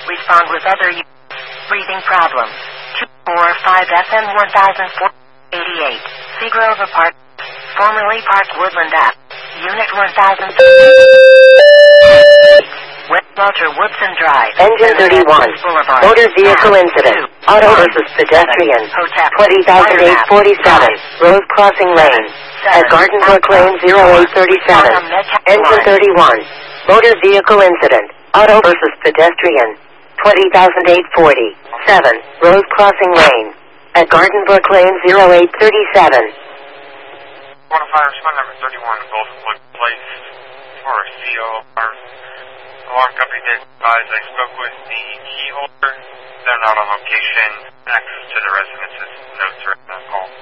respond with other breathing problems. 245 FM 1488. Seagrove Apart. Formerly Park Woodland Ave. Unit 1000. Walter Woodson Drive. Engine 31. Motor vehicle incident. Auto versus pedestrian. 20,847. Road crossing lane. At Garden Brook Lane 0837. Engine 31. Motor vehicle incident. Auto versus pedestrian. 20,847. Road crossing lane. At Garden Brook Lane 0837. 105, respond number 31, Goldenwood Place for COR. Alarm company did advise I spoke with the key holder. They're not on location. Access to the residence's notes are in that call.